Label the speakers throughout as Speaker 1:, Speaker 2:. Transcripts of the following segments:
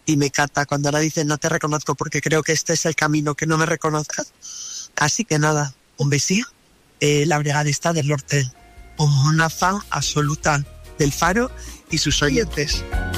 Speaker 1: y me encanta cuando ahora dicen no te reconozco porque creo que este es el camino, que no me reconozcas. Así que nada, un besito. La brigadista del norte, una fan absoluta del Faro y sus oyentes.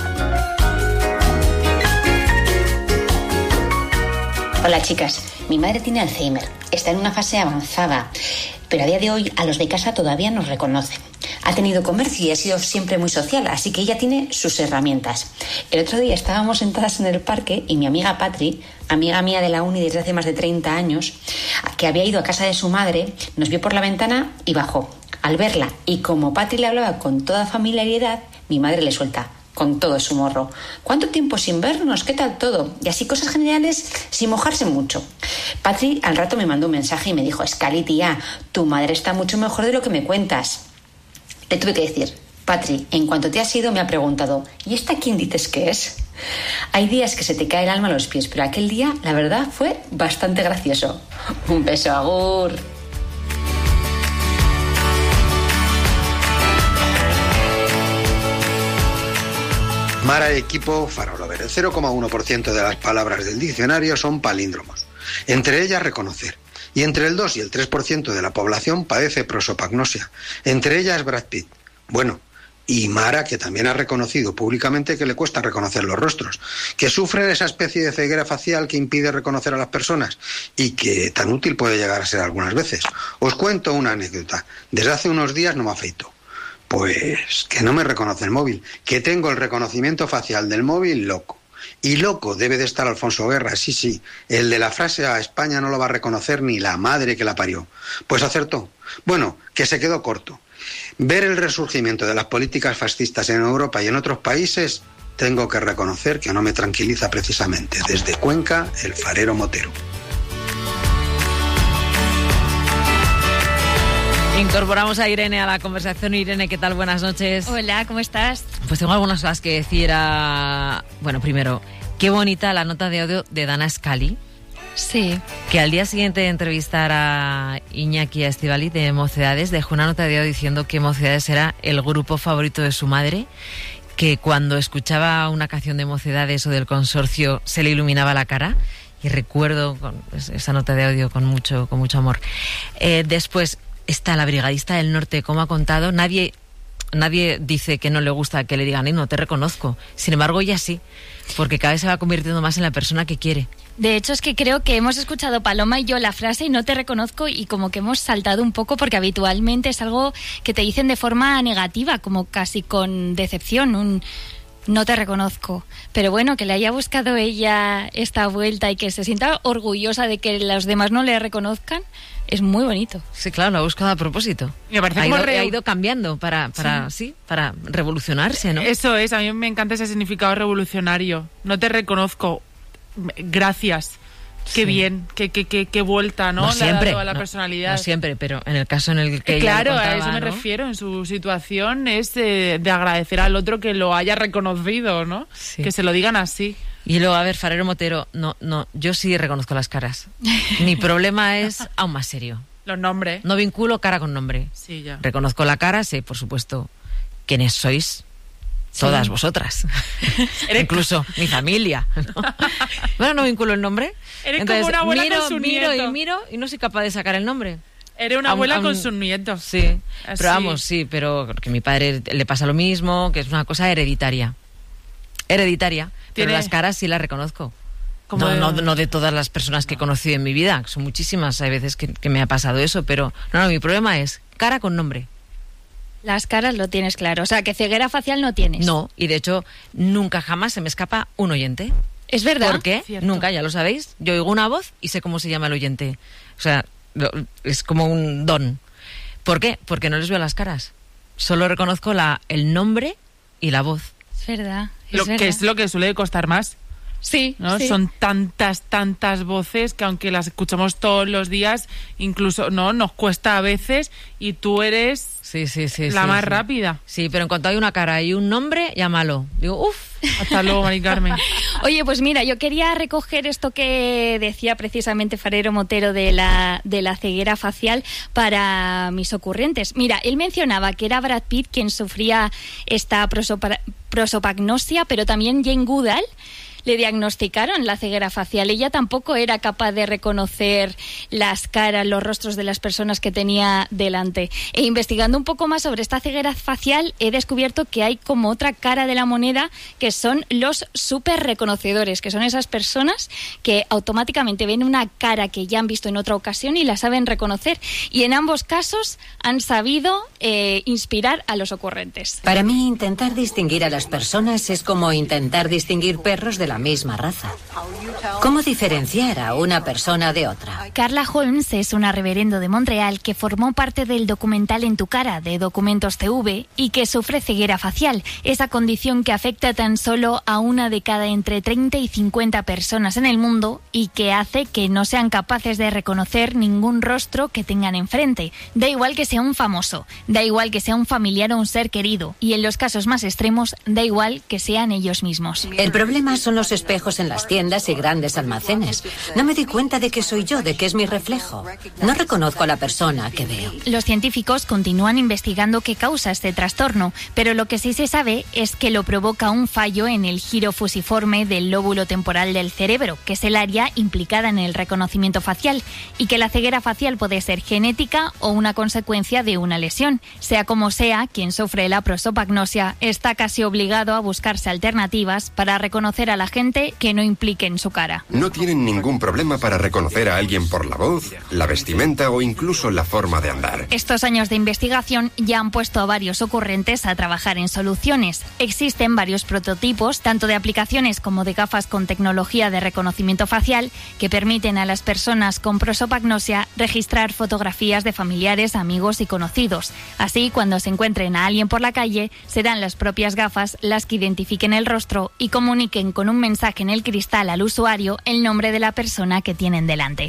Speaker 2: Hola chicas, mi madre tiene Alzheimer, está en una fase avanzada, pero a día de hoy a los de casa todavía nos reconocen. Ha tenido comercio y ha sido siempre muy social, así que ella tiene sus herramientas. El otro día estábamos sentadas en el parque y mi amiga Patri, amiga mía de la uni desde hace más de 30 años, que había ido a casa de su madre, nos vio por la ventana y bajó. Al verla, y como Patri le hablaba con toda familiaridad, mi madre le suelta con todo su morro: ¿cuánto tiempo sin vernos? ¿Qué tal todo? Y así cosas generales sin mojarse mucho. Patri al rato me mandó un mensaje y me dijo: Escali, tía, tu madre está mucho mejor de lo que me cuentas. Le tuve que decir: Patri, en cuanto te has ido me ha preguntado: ¿y esta quién dices que es? Hay días que se te cae el alma a los pies, pero aquel día, la verdad, fue bastante gracioso. Un beso, agur.
Speaker 3: Mara y equipo Farolover. El 0,1% de las palabras del diccionario son palíndromos. Entre ellas, reconocer. Y entre el 2 y el 3% de la población padece prosopagnosia. Entre ellas, Brad Pitt. Bueno, y Mara, que también ha reconocido públicamente que le cuesta reconocer los rostros, que sufre de esa especie de ceguera facial que impide reconocer a las personas y que tan útil puede llegar a ser algunas veces. Os cuento una anécdota. Desde hace unos días no me afeito. Pues que no me reconoce el móvil, que tengo el reconocimiento facial del móvil loco. Y loco debe de estar Alfonso Guerra, sí, el de la frase "a España no lo va a reconocer ni la madre que la parió". Pues acertó. Bueno, que se quedó corto. Ver el resurgimiento de las políticas fascistas en Europa y en otros países, tengo que reconocer que no me tranquiliza precisamente. Desde Cuenca, el farero Motero.
Speaker 4: Incorporamos a Irene a la conversación. Irene, ¿qué tal? Buenas noches.
Speaker 5: Hola, ¿cómo estás?
Speaker 4: Pues tengo algunas cosas que decir. Bueno, primero, qué bonita la nota de audio de Dana Scully.
Speaker 5: Sí.
Speaker 4: Que al día siguiente de entrevistar a Iñaki Estíbaliz de Mocedades, dejó una nota de audio diciendo que Mocedades era el grupo favorito de su madre, que cuando escuchaba una canción de Mocedades o del Consorcio se le iluminaba la cara. Y recuerdo esa nota de audio con mucho amor. Después está la brigadista del norte, como ha contado. Nadie dice que no le gusta que le digan, no te reconozco. Sin embargo, ella sí, porque cada vez se va convirtiendo más en la persona que quiere.
Speaker 5: De hecho, es que creo que hemos escuchado Paloma y yo la frase "y no te reconozco", y como que hemos saltado un poco, porque habitualmente es algo que te dicen de forma negativa, como casi con decepción, "no te reconozco". Pero bueno, que le haya buscado ella esta vuelta y que se sienta orgullosa de que los demás no le reconozcan, es muy bonito.
Speaker 4: Sí, claro, lo ha buscado a propósito.
Speaker 6: Me parece
Speaker 4: ha ido cambiando para revolucionarse, ¿no?
Speaker 6: Eso es, a mí me encanta ese significado revolucionario. No te reconozco, gracias. Qué bien, qué vuelta, ¿no?
Speaker 4: No siempre,
Speaker 6: le ha dado a la personalidad.
Speaker 4: No siempre, pero en el caso en el que
Speaker 6: claro,
Speaker 4: ella contaba,
Speaker 6: a eso me
Speaker 4: ¿no?
Speaker 6: refiero. En su situación es de agradecer al otro que lo haya reconocido, ¿no? Sí. Que se lo digan así.
Speaker 4: Y luego, a ver, farero Motero, no, yo sí reconozco las caras. Mi problema es aún más serio.
Speaker 6: Los nombres.
Speaker 4: No vinculo cara con nombre.
Speaker 6: Sí, ya.
Speaker 4: Reconozco la cara, sé, por supuesto, quiénes sois. Todas vosotras. Incluso mi familia, ¿no? Bueno, no vinculo el nombre.
Speaker 6: Eres
Speaker 4: entonces,
Speaker 6: como una abuela con su nieto.
Speaker 4: Miro y no soy capaz de sacar el nombre.
Speaker 6: Eres una abuela con sus nietos.
Speaker 4: Sí,
Speaker 6: así.
Speaker 4: Pero vamos, sí, pero que a mi padre le pasa lo mismo, que es una cosa hereditaria. Pero las caras sí las reconozco. No de todas las personas que he conocido en mi vida, son muchísimas, hay veces que me ha pasado eso, pero no, mi problema es cara con nombre.
Speaker 5: Las caras lo tienes claro, o sea, que ceguera facial no tienes.
Speaker 4: No, y de hecho, nunca jamás se me escapa un oyente.
Speaker 5: ¿Es verdad?
Speaker 4: ¿Por qué?
Speaker 5: Cierto.
Speaker 4: Nunca, ya lo sabéis. Yo oigo una voz y sé cómo se llama el oyente. O sea, es como un don. ¿Por qué? Porque no les veo las caras. Solo reconozco el nombre y la voz.
Speaker 5: Es verdad.
Speaker 6: Que es lo que suele costar más.
Speaker 5: Sí,
Speaker 6: ¿no?
Speaker 5: sí.
Speaker 6: Son tantas voces que aunque las escuchamos todos los días, incluso no nos cuesta a veces, y tú eres la más rápida.
Speaker 4: Sí, pero en cuanto hay una cara y un nombre, llámalo. Digo, uff.
Speaker 6: Hasta luego, Mari Carmen.
Speaker 5: Oye, pues mira, yo quería recoger esto que decía precisamente Farero Motero de la ceguera facial para mis ocurrentes. Mira, él mencionaba que era Brad Pitt quien sufría esta prosopagnosia, pero también Jane Goodall, le diagnosticaron la ceguera facial. Ella tampoco era capaz de reconocer las caras, los rostros de las personas que tenía delante. E investigando un poco más sobre esta ceguera facial, he descubierto que hay como otra cara de la moneda, que son los súper reconocedores, que son esas personas que automáticamente ven una cara que ya han visto en otra ocasión y la saben reconocer. Y en ambos casos han sabido inspirar a los ocurrentes.
Speaker 7: Para mí, intentar distinguir a las personas es como intentar distinguir perros de la misma raza. ¿Cómo diferenciar a una persona de otra?
Speaker 5: Carla Holmes es una reverendo de Montreal que formó parte del documental En tu cara de Documentos TV y que sufre ceguera facial, esa condición que afecta tan solo a una de cada entre 30 y 50 personas en el mundo y que hace que no sean capaces de reconocer ningún rostro que tengan enfrente. Da igual que sea un famoso, da igual que sea un familiar o un ser querido, y en los casos más extremos da igual que sean ellos mismos.
Speaker 7: El problema son los espejos en las tiendas y grandes almacenes. No me di cuenta de que soy yo, de que es mi reflejo. No reconozco a la persona que veo.
Speaker 5: Los científicos continúan investigando qué causa este trastorno, pero lo que sí se sabe es que lo provoca un fallo en el giro fusiforme del lóbulo temporal del cerebro, que es el área implicada en el reconocimiento facial, y que la ceguera facial puede ser genética o una consecuencia de una lesión. Sea como sea, quien sufre la prosopagnosia está casi obligado a buscarse alternativas para reconocer a la gente que no impliquen su cara.
Speaker 8: No tienen ningún problema para reconocer a alguien por la voz, la vestimenta o incluso la forma de andar.
Speaker 5: Estos años de investigación ya han puesto a varios ocurrentes a trabajar en soluciones. Existen varios prototipos, tanto de aplicaciones como de gafas con tecnología de reconocimiento facial, que permiten a las personas con prosopagnosia registrar fotografías de familiares, amigos y conocidos. Así, cuando se encuentren a alguien por la calle, serán las propias gafas las que identifiquen el rostro y comuniquen con un mensaje en el cristal al usuario el nombre de la persona que tienen delante.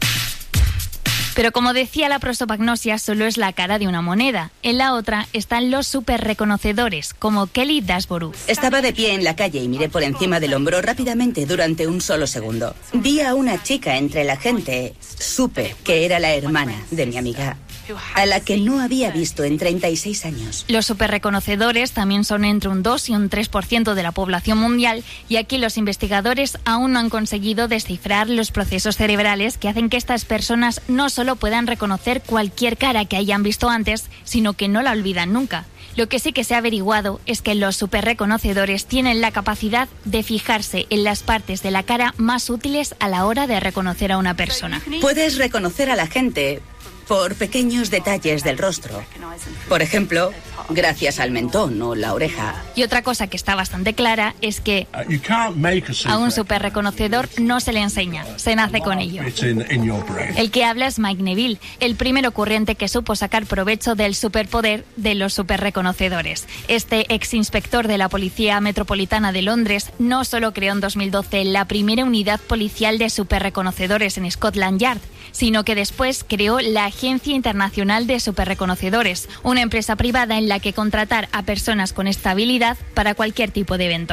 Speaker 5: Pero como decía, la prosopagnosia solo es la cara de una moneda. En la otra están los superreconocedores, como Kelly Dashborough.
Speaker 9: Estaba de pie en la calle y miré por encima del hombro rápidamente durante un solo segundo. Vi a una chica entre la gente. Supe que era la hermana de mi amiga, a la que no había visto en 36 años.
Speaker 5: Los superreconocedores también son entre un 2 y un 3% de la población mundial, y aquí los investigadores aún no han conseguido descifrar los procesos cerebrales que hacen que estas personas no solo puedan reconocer cualquier cara que hayan visto antes, sino que no la olvidan nunca. Lo que sí que se ha averiguado es que los superreconocedores tienen la capacidad de fijarse en las partes de la cara más útiles a la hora de reconocer a una persona.
Speaker 9: Puedes reconocer a la gente por pequeños detalles del rostro. Por ejemplo, gracias al mentón o la oreja.
Speaker 5: Y otra cosa que está bastante clara es que a un superreconocedor no se le enseña, se nace con ello. El que habla es Mike Neville, el primer ocurrente que supo sacar provecho del superpoder de los superreconocedores. Este exinspector de la Policía Metropolitana de Londres no solo creó en 2012 la primera unidad policial de superreconocedores en Scotland Yard, sino que después creó la Agencia Internacional de Superreconocedores, una empresa privada en la que contratar a personas con esta habilidad para cualquier tipo de evento.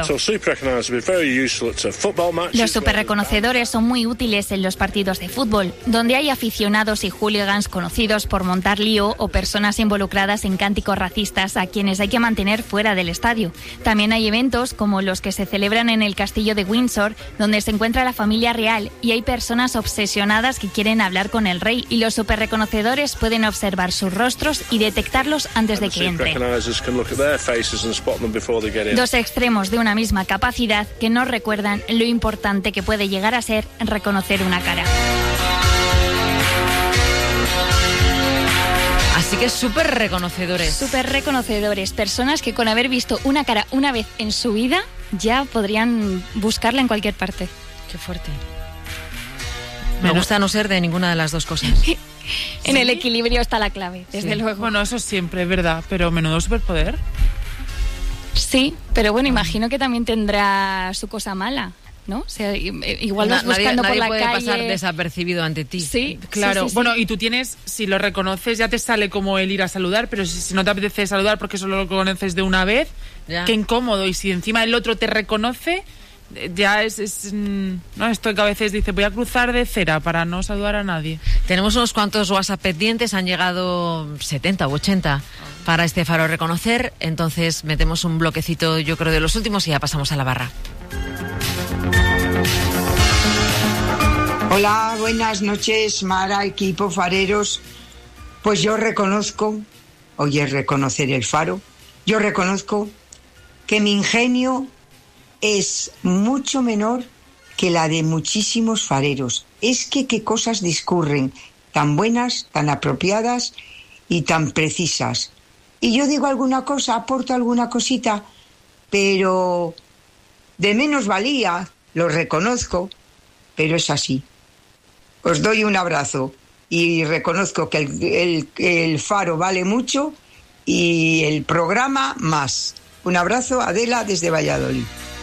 Speaker 5: Los superreconocedores son muy útiles en los partidos de fútbol, donde hay aficionados y hooligans conocidos por montar lío o personas involucradas en cánticos racistas a quienes hay que mantener fuera del estadio. También hay eventos como los que se celebran en el castillo de Windsor, donde se encuentra la familia real y hay personas obsesionadas que quieren hablar con el rey, y los superreconocedores pueden observar sus rostros y detectarlos antes de que entren. Dos extremos de una misma capacidad que nos recuerdan lo importante que puede llegar a ser reconocer una cara.
Speaker 4: Así que súper reconocedores.
Speaker 5: Súper reconocedores, personas que con haber visto una cara una vez en su vida ya podrían buscarla en cualquier parte.
Speaker 4: Qué fuerte. Me gusta no ser de ninguna de las dos cosas.
Speaker 5: En el equilibrio está la clave, desde luego.
Speaker 6: Bueno, eso siempre es verdad, pero menudo superpoder.
Speaker 5: Sí, pero bueno, imagino que también tendrá su cosa mala, ¿no? O sea, igual vas buscando por la calle.
Speaker 4: Nadie puede pasar desapercibido ante ti.
Speaker 5: Sí,
Speaker 6: claro.
Speaker 5: Sí.
Speaker 6: Bueno, y tú tienes, si lo reconoces, ya te sale como el ir a saludar, pero si no te apetece saludar porque solo lo conoces de una vez, qué incómodo. Y si encima el otro te reconoce, ya es ¿no? Esto que a veces dice, voy a cruzar de cera para no saludar a nadie.
Speaker 4: Tenemos unos cuantos WhatsApp pendientes, han llegado 70 u 80 para este Faro Reconocer, entonces metemos un bloquecito, yo creo, de los últimos y ya pasamos a la barra.
Speaker 10: Hola, buenas noches, Mara, equipo, fareros. Pues yo reconozco, hoy es reconocer el faro, yo reconozco que mi ingenio es mucho menor que la de muchísimos fareros. Es que qué cosas discurren, tan buenas, tan apropiadas y tan precisas. Y yo digo alguna cosa, aporto alguna cosita, pero de menos valía, lo reconozco, pero es así. Os doy un abrazo y reconozco que el faro vale mucho y el programa más. Un abrazo, Adela, desde Valladolid.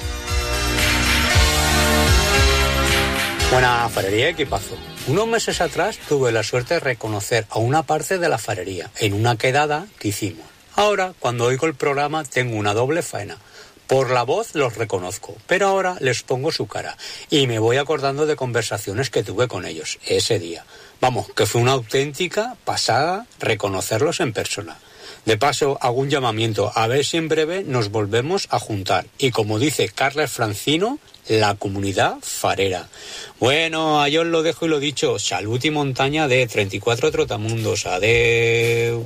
Speaker 11: Buena farería, equipazo. Unos meses atrás tuve la suerte de reconocer a una parte de la farería en una quedada que hicimos. Ahora, cuando oigo el programa, tengo una doble faena. Por la voz los reconozco, pero ahora les pongo su cara y me voy acordando de conversaciones que tuve con ellos ese día. Vamos, que fue una auténtica pasada reconocerlos en persona. De paso, hago un llamamiento a ver si en breve nos volvemos a juntar. Y como dice Carles Francino, la comunidad farera. Bueno, ahí os lo dejo y lo dicho. Salud y montaña de 34 trotamundos. Adeu.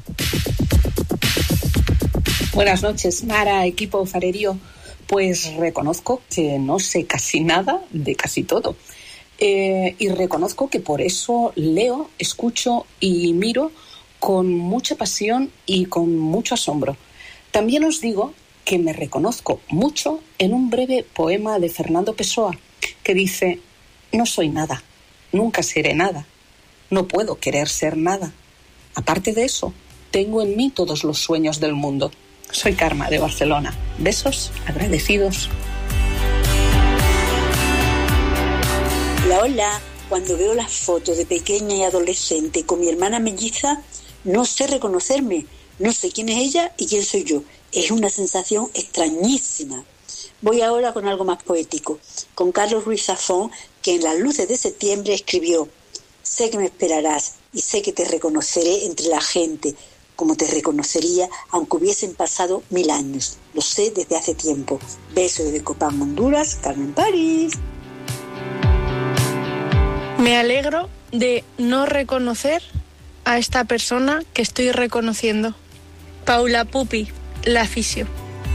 Speaker 12: Buenas noches, Mara, equipo farerío. Pues reconozco que no sé casi nada de casi todo. Y reconozco que por eso leo, escucho y miro con mucha pasión y con mucho asombro. También os digo que me reconozco mucho en un breve poema de Fernando Pessoa que dice: no soy nada, nunca seré nada, no puedo querer ser nada. Aparte de eso, tengo en mí todos los sueños del mundo. Soy Karma, de Barcelona. Besos, agradecidos.
Speaker 13: Hola, hola. Cuando veo las fotos de pequeña y adolescente con mi hermana melliza, no sé reconocerme. No sé quién es ella y quién soy yo. Es una sensación extrañísima. Voy ahora con algo más poético, con Carlos Ruiz Zafón, que en Las luces de septiembre escribió: sé que me esperarás y sé que te reconoceré entre la gente, como te reconocería aunque hubiesen pasado 1000 años. Lo sé desde hace tiempo. Beso desde Copán, Honduras, Carmen París.
Speaker 14: Me alegro de no reconocer a esta persona que estoy reconociendo. Paula Pupi, la fisio.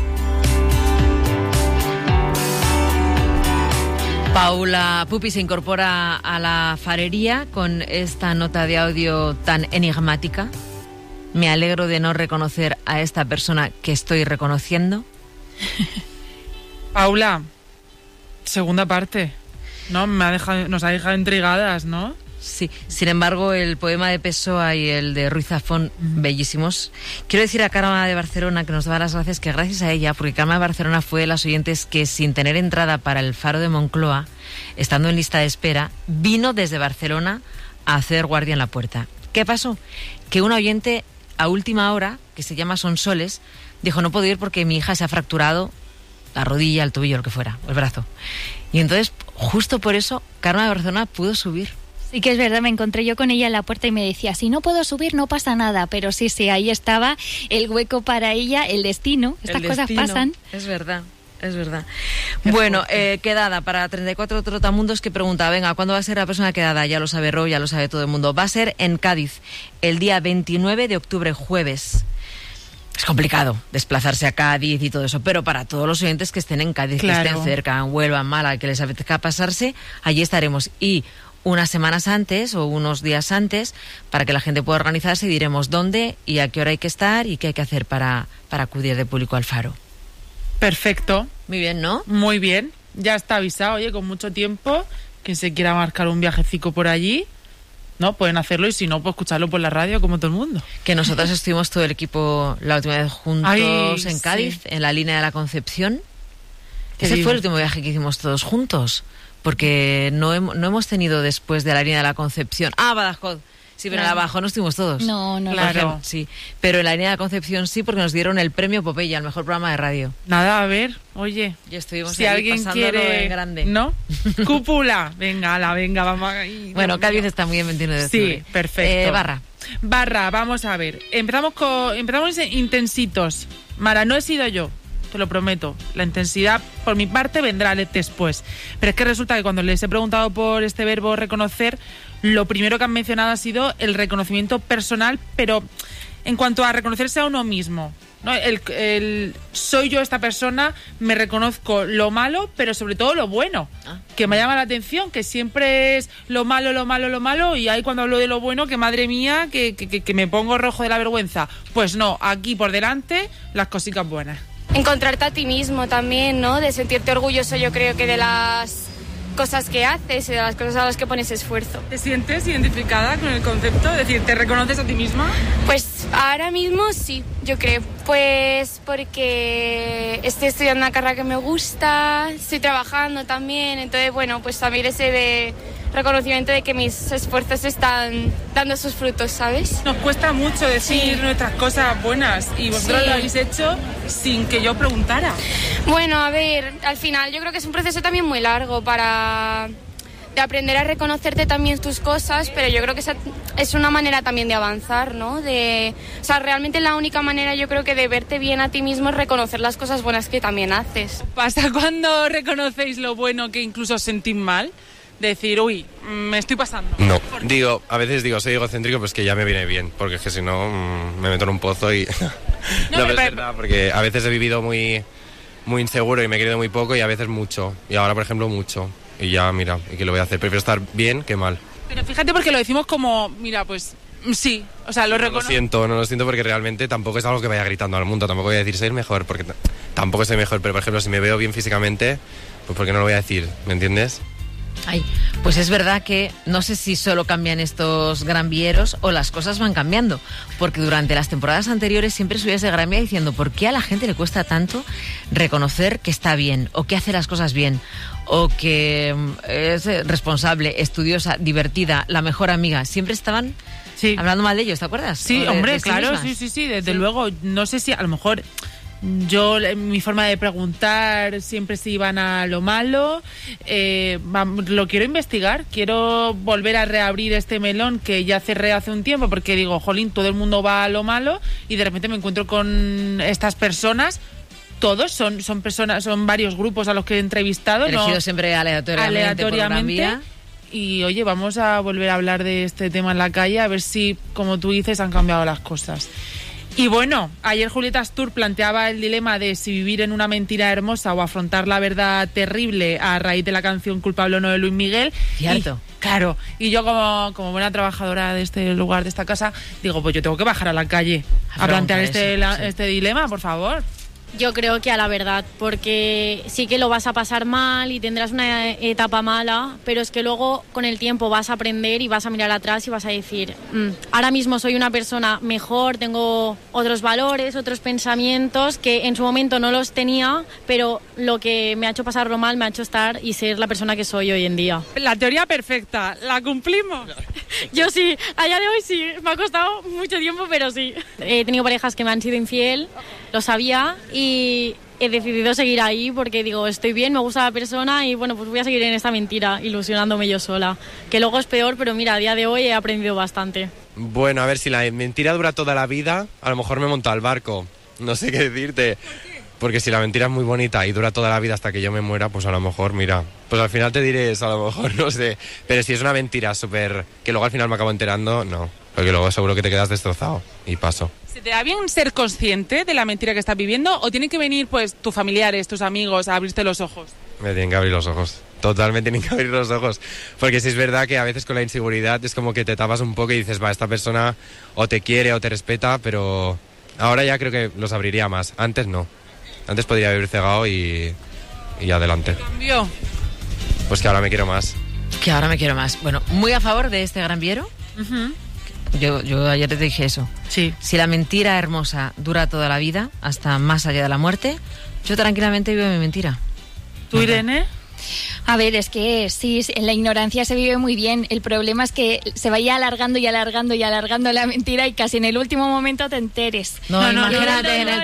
Speaker 4: Paula Pupi se incorpora a la farería con esta nota de audio tan enigmática. Me alegro de no reconocer a esta persona que estoy reconociendo.
Speaker 6: Paula, segunda parte, ¿no? Nos ha dejado intrigadas, ¿no?
Speaker 4: Sí, sin embargo, el poema de Pessoa y el de Ruiz Zafón, bellísimos. Quiero decir a Karma de Barcelona, que nos da las gracias, que gracias a ella, porque Karma de Barcelona fue de las oyentes que, sin tener entrada para el Faro de Moncloa, estando en lista de espera, vino desde Barcelona a hacer guardia en la puerta. ¿Qué pasó? Que un oyente a última hora, que se llama Sonsoles, dijo: no puedo ir porque mi hija se ha fracturado la rodilla, el tobillo, lo que fuera, el brazo. Y entonces, justo por eso, Karma de Barcelona pudo subir.
Speaker 5: Sí que es verdad, me encontré yo con ella en la puerta y me decía: si no puedo subir no pasa nada, pero sí, ahí estaba el hueco para ella, el destino, estas cosas pasan.
Speaker 4: Es verdad. Es verdad. Bueno, quedada para 34 trotamundos que pregunta: venga, ¿cuándo va a ser la próxima quedada? Ya lo sabe Ro, ya lo sabe todo el mundo. Va a ser en Cádiz, el día 29 de octubre, jueves. Es complicado desplazarse a Cádiz y todo eso, pero para todos los oyentes que estén en Cádiz, claro, que estén cerca, en Huelva, en Málaga, que les apetezca pasarse, allí estaremos. Y unas semanas antes o unos días antes, para que la gente pueda organizarse, y diremos dónde y a qué hora hay que estar y qué hay que hacer para acudir de público al Faro.
Speaker 6: Perfecto.
Speaker 4: Muy bien, ¿no?
Speaker 6: Muy bien. Ya está avisado, oye, con mucho tiempo. Quien se quiera marcar un viajecico por allí, ¿no? Pueden hacerlo, y si no, pues escucharlo por la radio como todo el mundo.
Speaker 4: Que nosotros estuvimos todo el equipo la última vez juntos en Cádiz, sí, en la línea de la Concepción. Ese fue el último viaje que hicimos todos juntos, porque no hemos tenido después de la línea de la Concepción. Badajoz. Sí, pero claro, en la Badajoz no estuvimos todos.
Speaker 5: No.
Speaker 6: Claro.
Speaker 4: Sí, pero en la línea de la Concepción sí, porque nos dieron el premio Popeye al mejor programa de radio.
Speaker 6: Nada, a ver, oye.
Speaker 4: Y estuvimos
Speaker 6: si alguien quiere
Speaker 4: en grande.
Speaker 6: ¿No? Cúpula. Venga, vamos a ir.
Speaker 4: Bueno, Cádiz está muy bien 29 de octubre.
Speaker 6: Sí, perfecto.
Speaker 4: Barra,
Speaker 6: vamos a ver. Empezamos intensitos. Mara, no he sido yo. te lo prometo. La intensidad, por mi parte, vendrá después. Pero es que resulta que cuando les he preguntado por este verbo reconocer, lo primero que han mencionado ha sido el reconocimiento personal, pero en cuanto a reconocerse a uno mismo, ¿no? Soy yo esta persona, me reconozco lo malo, pero sobre todo lo bueno, que me llama la atención, que siempre es lo malo, y ahí cuando hablo de lo bueno, que madre mía, que me pongo rojo de la vergüenza. Pues no, aquí por delante las cositas buenas.
Speaker 15: Encontrarte a ti mismo también, ¿no? De sentirte orgulloso, yo creo que de las cosas que haces y de las cosas a las que pones esfuerzo.
Speaker 6: ¿Te sientes identificada con el concepto? Es decir, ¿te reconoces a ti misma?
Speaker 15: Pues ahora mismo sí, yo creo. Pues porque estoy estudiando una carrera que me gusta, estoy trabajando también, entonces bueno, pues también ese de reconocimiento de que mis esfuerzos están dando sus frutos, ¿sabes?
Speaker 6: Nos cuesta mucho decir nuestras cosas buenas y vosotros lo habéis hecho sin que yo preguntara.
Speaker 15: Bueno, a ver, al final yo creo que es un proceso también muy largo de aprender a reconocerte también tus cosas, pero yo creo que esa es una manera también de avanzar, ¿no? O sea, realmente la única manera yo creo que de verte bien a ti mismo es reconocer las cosas buenas que también haces.
Speaker 6: ¿Pasa cuando reconocéis lo bueno que incluso os sentís mal? Decir, uy, me estoy pasando.
Speaker 16: No, a veces digo, soy egocéntrico, pues que ya me viene bien, porque es que si no, me meto en un pozo y... no, pero es verdad, porque a veces he vivido muy inseguro y me he querido muy poco y a veces mucho. Y ahora, por ejemplo, mucho. Y ya, mira, ¿y qué lo voy a hacer? Prefiero estar bien que mal.
Speaker 6: Pero fíjate porque lo decimos como, mira, pues sí, o sea, lo reconozco.
Speaker 16: No lo siento porque realmente tampoco es algo que vaya gritando al mundo, tampoco voy a decir soy el mejor, porque tampoco soy mejor, pero por ejemplo, si me veo bien físicamente, pues ¿por qué no lo voy a decir? ¿Me entiendes?
Speaker 4: Ay, pues es verdad que no sé si solo cambian estos Gran Vieros o las cosas van cambiando, porque durante las temporadas anteriores siempre subías de Gran Vía diciendo ¿por qué a la gente le cuesta tanto reconocer que está bien o que hace las cosas bien o que es responsable, estudiosa, divertida, la mejor amiga? Siempre estaban hablando mal de ellos, ¿te acuerdas?
Speaker 6: Sí, hombre, claro, sí, desde luego. No sé si a lo mejor... Yo, mi forma de preguntar siempre se iban a lo malo. Lo quiero investigar, quiero volver a reabrir este melón que ya cerré hace un tiempo, porque digo, jolín, todo el mundo va a lo malo y de repente me encuentro con estas personas. Todos son personas, son varios grupos a los que he entrevistado.
Speaker 4: Elegido siempre aleatoriamente.
Speaker 6: Y oye, vamos a volver a hablar de este tema en la calle, a ver si, como tú dices, han cambiado las cosas. Y bueno, ayer Julieta Astur planteaba el dilema de si vivir en una mentira hermosa o afrontar la verdad terrible a raíz de la canción Culpable o no de Luis Miguel.
Speaker 4: Cierto.
Speaker 6: Claro, y yo como buena trabajadora de este lugar, de esta casa, digo, pues yo tengo que bajar a la calle a plantear este dilema, por favor.
Speaker 17: Yo creo que a la verdad, porque sí que lo vas a pasar mal y tendrás una etapa mala, pero es que luego con el tiempo vas a aprender y vas a mirar atrás y vas a decir, ahora mismo soy una persona mejor, tengo otros valores, otros pensamientos que en su momento no los tenía, pero lo que me ha hecho pasarlo mal me ha hecho estar y ser la persona que soy hoy en día.
Speaker 6: La teoría perfecta, ¿la cumplimos?
Speaker 17: Yo sí, a día de hoy sí, me ha costado mucho tiempo, pero sí. He tenido parejas que me han sido infiel, lo sabía, y he decidido seguir ahí porque digo, estoy bien, me gusta la persona y bueno, pues voy a seguir en esta mentira, ilusionándome yo sola. Que luego es peor, pero mira, a día de hoy he aprendido bastante.
Speaker 16: Bueno, a ver, si la mentira dura toda la vida, a lo mejor me monto al barco. No sé qué decirte. Porque si la mentira es muy bonita y dura toda la vida hasta que yo me muera, pues a lo mejor, mira, pues al final te diré eso, a lo mejor, no sé. Pero si es una mentira súper... que luego al final me acabo enterando, no. Porque luego seguro que te quedas destrozado y paso.
Speaker 6: ¿Se te da bien ser consciente de la mentira que estás viviendo o tienen que venir pues tus familiares, tus amigos a abrirte los ojos?
Speaker 16: Me tienen que abrir los ojos. Totalmente tienen que abrir los ojos. Porque sí es verdad que a veces con la inseguridad es como que te tapas un poco y dices, esta persona o te quiere o te respeta, pero ahora ya creo que los abriría más. Antes no. Antes podría haber cegado y adelante.
Speaker 6: ¿Qué cambió?
Speaker 16: Pues que ahora me quiero más.
Speaker 4: Que ahora me quiero más. Bueno, muy a favor de este Gran Viero.
Speaker 6: Uh-huh.
Speaker 4: Yo ayer te dije eso.
Speaker 6: Sí.
Speaker 4: Si la mentira hermosa dura toda la vida, hasta más allá de la muerte, yo tranquilamente vivo mi mentira.
Speaker 6: ¿Tú, Irene?
Speaker 5: A ver, es que sí, en la ignorancia se vive muy bien. El problema es que se vaya alargando y alargando y alargando la mentira y casi en el último momento te enteres.
Speaker 4: No, imagínate en el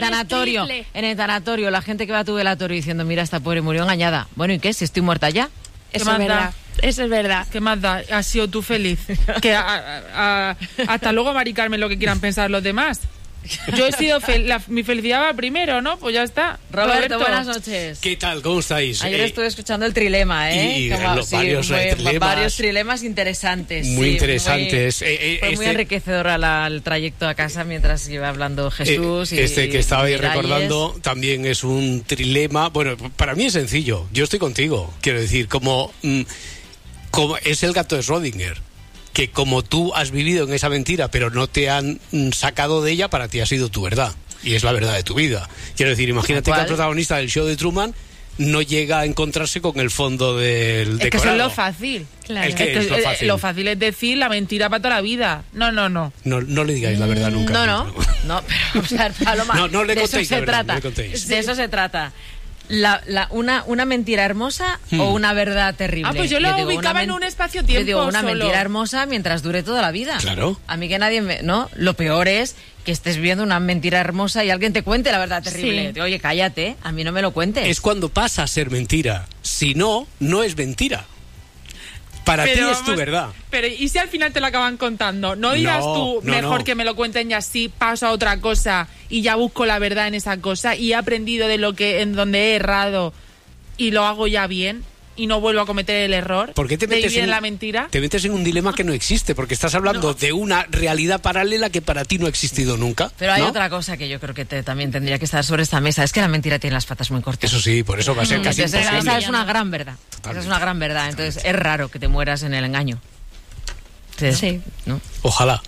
Speaker 4: tanatorio, la gente que va a tu velatorio diciendo, mira, esta pobre murió engañada. Bueno, ¿y qué? Si estoy muerta ya.
Speaker 5: Eso es verdad. Eso es verdad.
Speaker 6: ¿Qué más da? Has sido tú feliz. Que hasta luego, Mari Carmen, lo que quieran pensar los demás. Yo he sido mi felicidad va primero, ¿no? Pues ya está.
Speaker 4: Roberto, buenas noches.
Speaker 18: ¿Qué tal? ¿Cómo estáis?
Speaker 4: Ayer estuve escuchando el trilema,
Speaker 18: Y
Speaker 4: varios trilemas interesantes.
Speaker 18: Muy interesantes.
Speaker 4: Fue muy enriquecedor el trayecto a casa mientras iba hablando Jesús.
Speaker 18: Que estabais recordando también es un trilema. Bueno, para mí es sencillo. Yo estoy contigo. Quiero decir, como es el gato de Schrödinger, que como tú has vivido en esa mentira pero no te han sacado de ella, para ti ha sido tu verdad y es la verdad de tu vida. Quiero decir, imagínate que el protagonista del show de Truman no llega a encontrarse con el fondo del decorado.
Speaker 6: Es que eso es lo fácil. Claro. Lo fácil es decir la mentira para toda la vida. No
Speaker 18: le digáis la verdad nunca.
Speaker 4: No, pero o sea, Paloma,
Speaker 18: no le contéis
Speaker 4: de eso se trata. De eso se trata. Una mentira hermosa o una verdad terrible.
Speaker 6: Pues yo lo ubicaba en un espacio-tiempo.
Speaker 4: Yo digo una mentira hermosa mientras dure toda la vida.
Speaker 18: Claro.
Speaker 4: A mí que nadie no, lo peor es que estés viendo una mentira hermosa y alguien te cuente la verdad terrible. Sí. Oye, cállate, a mí no me lo cuentes.
Speaker 18: Es cuando pasa a ser mentira. Si no, no es mentira. Para ti es tu verdad.
Speaker 6: Pero ¿y si al final te lo acaban contando? ¿No dirás mejor que me lo cuenten y así paso a otra cosa y ya busco la verdad en esa cosa y he aprendido en donde he errado y lo hago ya bien y no vuelvo a cometer el error?
Speaker 18: ¿Por qué te metes
Speaker 6: en la mentira?
Speaker 18: Te metes en un dilema que no existe, porque estás hablando de una realidad paralela que para ti no ha existido nunca.
Speaker 4: Pero hay otra cosa que yo creo que también tendría que estar sobre esta mesa, es que la mentira tiene las patas muy cortas.
Speaker 18: Eso sí, por eso va a ser casi imposible.
Speaker 4: Esa es una gran verdad. Totalmente. Esa es una gran verdad. Entonces es raro que te mueras en el engaño.
Speaker 5: Sí.
Speaker 4: ¿No?
Speaker 18: Ojalá.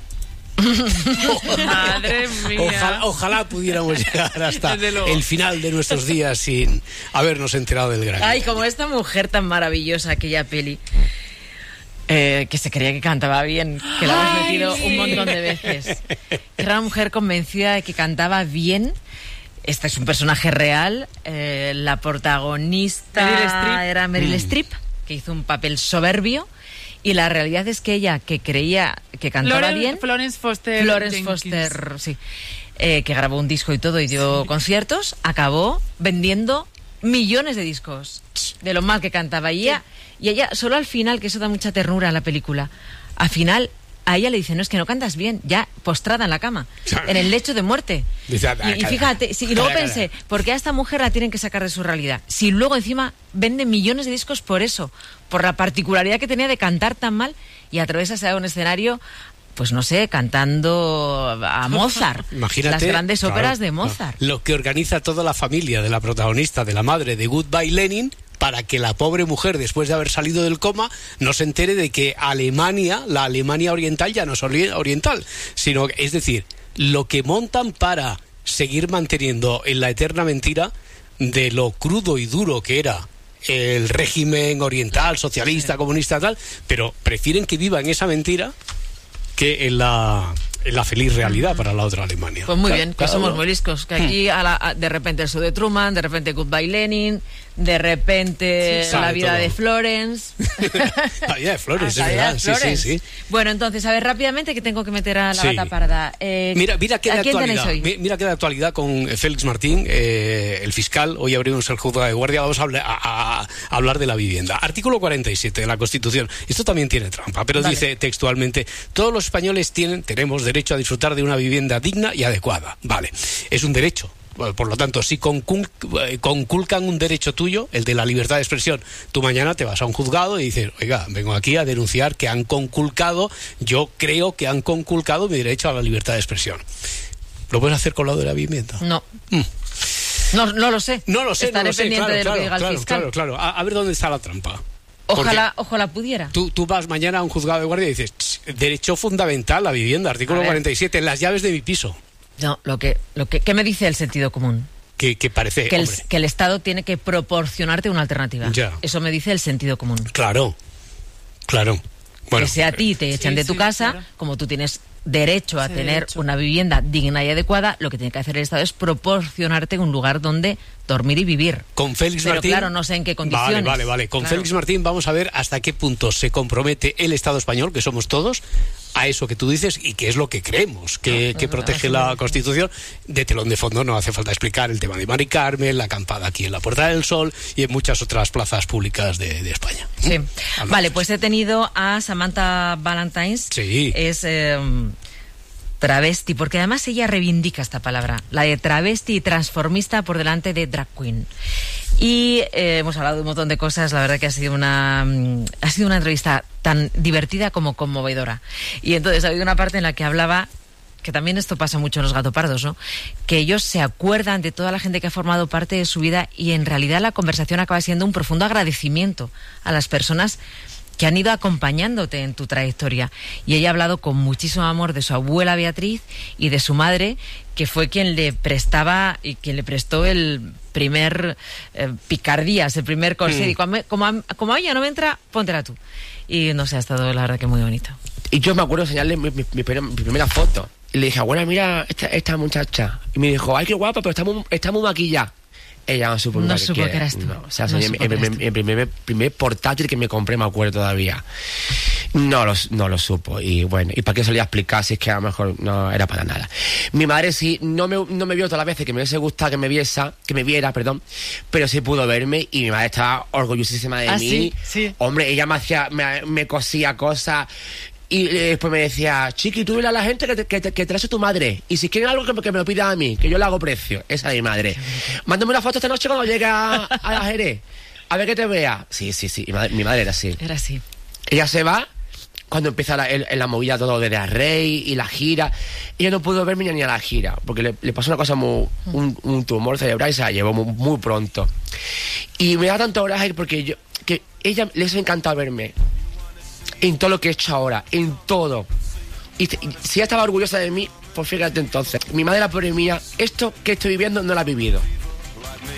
Speaker 6: Madre mía.
Speaker 18: Ojalá pudiéramos llegar hasta el final de nuestros días sin habernos enterado del gran.
Speaker 4: Ay, como esta mujer tan maravillosa, aquella peli, que se creía que cantaba bien, que la hemos metido un montón de veces. Era una mujer convencida de que cantaba bien. Este es un personaje real. La protagonista era Meryl Streep, que hizo un papel soberbio. Y la realidad es que ella, que creía que cantaba bien...
Speaker 6: Florence Foster,
Speaker 4: sí. Que grabó un disco y todo y dio conciertos, acabó vendiendo millones de discos de lo mal que cantaba. Y ella, solo al final, que eso da mucha ternura a la película, al final a ella le dice, no, es que no cantas bien, ya postrada en la cama, en el lecho de muerte. Y fíjate, y luego pensé, ¿por qué a esta mujer la tienen que sacar de su realidad? Si luego encima vende millones de discos por eso, por la particularidad que tenía de cantar tan mal y atravesarse a un escenario, pues no sé, cantando a Mozart.
Speaker 18: Imagínate,
Speaker 4: las grandes óperas de Mozart.
Speaker 18: Lo que organiza toda la familia de la protagonista, de la madre de Goodbye Lenin, para que la pobre mujer, después de haber salido del coma, no se entere de que Alemania, la Alemania oriental, ya no es oriental, sino, es decir, lo que montan para seguir manteniendo en la eterna mentira de lo crudo y duro que era el régimen oriental, socialista, comunista, tal, pero prefieren que viva en esa mentira que en la feliz realidad para la otra Alemania.
Speaker 4: Pues muy bien, que somos muy liscos, que aquí de repente el show de Truman, de repente Goodbye Lenin, de repente la vida de Florence.
Speaker 18: La vida de Florence, es verdad, sí.
Speaker 4: Bueno, entonces, a ver, rápidamente que tengo que meter a la gata parda.
Speaker 18: Mira qué de actualidad. Mira qué de actualidad con Félix Martín, el fiscal. Hoy abrimos el juzgado de guardia, vamos a hablar de la vivienda. Artículo 47 de la Constitución. Esto también tiene trampa, pero dice textualmente, todos los españoles tenemos derecho a disfrutar de una vivienda digna y adecuada. Vale, es un derecho. Por lo tanto, si conculcan un derecho tuyo, el de la libertad de expresión, tú mañana te vas a un juzgado y dices, oiga, vengo aquí a denunciar que han conculcado, yo creo que han conculcado mi derecho a la libertad de expresión. ¿Lo puedes hacer con lo de la vivienda?
Speaker 4: No. No lo sé.
Speaker 18: No lo sé.
Speaker 4: Estaré pendiente de lo que diga el fiscal.
Speaker 18: Claro. A ver dónde está la trampa.
Speaker 4: Ojalá pudiera.
Speaker 18: Tú vas mañana a un juzgado de guardia y dices, derecho fundamental, la vivienda, artículo 47, las llaves de mi piso.
Speaker 4: No, ¿qué me dice el sentido común?
Speaker 18: Que parece...
Speaker 4: Que el Estado tiene que proporcionarte una alternativa.
Speaker 18: Ya.
Speaker 4: Eso me dice el sentido común.
Speaker 18: Claro. Bueno,
Speaker 4: que si a ti te echan de tu casa, claro, como tú tienes derecho a tener una vivienda digna y adecuada, lo que tiene que hacer el Estado es proporcionarte un lugar donde dormir y vivir.
Speaker 18: Con Félix Martín...
Speaker 4: claro, no sé en qué condiciones.
Speaker 18: Vale. Con Félix Martín vamos a ver hasta qué punto se compromete el Estado español, que somos todos, a eso que tú dices y que es lo que creemos que protege la Constitución. De telón de fondo no hace falta explicar el tema de Mari Carmen, la acampada aquí en la Puerta del Sol y en muchas otras plazas públicas de España.
Speaker 4: Sí. Vale, pues he tenido a Samantha Valentines.
Speaker 18: Sí.
Speaker 4: Es travesti, porque además ella reivindica esta palabra, la de travesti y transformista por delante de drag queen. Y hemos hablado de un montón de cosas, la verdad que ha sido una entrevista tan divertida como conmovedora. Y entonces ha habido una parte en la que hablaba, que también esto pasa mucho en los gatopardos, ¿no? Que ellos se acuerdan de toda la gente que ha formado parte de su vida y en realidad la conversación acaba siendo un profundo agradecimiento a las personas que han ido acompañándote en tu trayectoria. Y ella ha hablado con muchísimo amor de su abuela Beatriz y de su madre, que fue quien le prestaba y quien le prestó el primer picardías, el primer corset. Y como a ella no me entra, póntela tú. Y no sé, ha estado la verdad que muy bonito.
Speaker 19: Y yo me acuerdo de enseñarle mi primera foto. Y le dije, abuela, mira esta muchacha. Y me dijo, ay, qué guapa, pero está muy maquillada. Ella no supo
Speaker 4: que eras tú.
Speaker 19: No, o sea, el primer portátil que me compré, me acuerdo todavía. No lo supo. Y bueno, ¿y para qué se lo iba a explicar si es que a lo mejor no era para nada? Mi madre sí, no me vio todas las veces que me hubiese gustado que me viera, pero sí pudo verme y mi madre estaba orgullosísima de mí.
Speaker 4: Sí.
Speaker 19: Hombre, ella me cosía cosas. Y después me decía, chiqui, tú dile a la gente que traes a tu madre. Y si quieren algo, que me lo pidan a mí, que yo le hago precio. Esa es mi madre. Mándame una foto esta noche cuando llegue a la Jerez. A ver que te vea. Sí. Mi madre era así.
Speaker 4: Era así.
Speaker 19: Ella se va cuando empieza la movida todo de Rey y la gira. Ella no pudo verme ni a la gira, porque le pasó una cosa un tumor cerebral y se la llevó muy pronto. Y me da tanto coraje porque ella les ha encantado verme. En todo lo que he hecho ahora, en todo. Y si ella estaba orgullosa de mí, pues fíjate entonces. Mi madre era pobre mía, esto que estoy viviendo no lo ha vivido.